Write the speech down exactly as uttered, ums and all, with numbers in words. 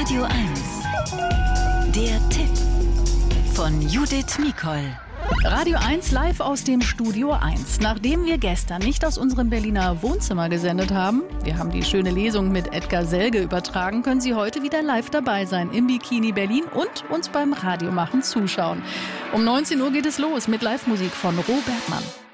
Radio eins. Der Tipp von Judith Mikol. Radio eins live aus dem Studio eins. Nachdem wir gestern nicht aus unserem Berliner Wohnzimmer gesendet haben, wir haben die schöne Lesung mit Edgar Selge übertragen, können Sie heute wieder live dabei sein im Bikini Berlin und uns beim Radiomachen zuschauen. Um neunzehn Uhr geht es los mit Live-Musik von Ro Bergmann.